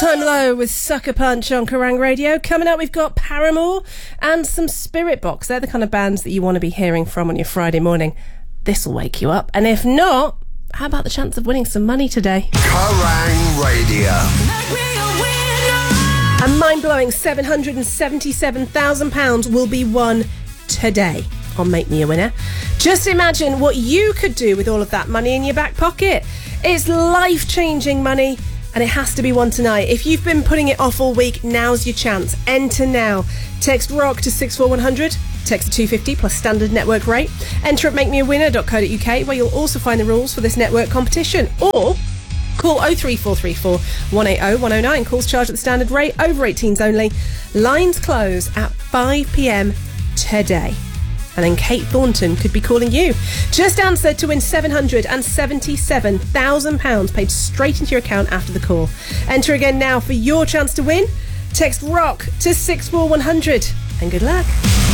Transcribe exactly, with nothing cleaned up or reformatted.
All-time low with Sucker Punch on Kerrang Radio. Coming up, we've got Paramore and some Spirit Box. They're the kind of bands that you want to be hearing from on your Friday morning. This will wake you up. And if not, how about the chance of winning some money today? Kerrang Radio. A mind-blowing seven hundred seventy-seven thousand pounds will be won today on Make Me a Winner. Just imagine what you could do with all of that money in your back pocket. It's life-changing money, and it has to be won tonight. If you've been putting it off all week, now's your chance. Enter now. Text ROCK to six four one hundred. Text two fifty plus standard network rate. Enter at make me a winner dot co dot uk, where you'll also find the rules for this network competition. Or call oh three four three four, one eight oh, one oh nine. Calls charged at the standard rate, over eighteens only. Lines close at five p.m. today. And then Kate Thornton could be calling you. Just answer to win seven hundred seventy-seven thousand pounds paid straight into your account after the call. Enter again now for your chance to win. Text ROCK to six four one hundred. And good luck.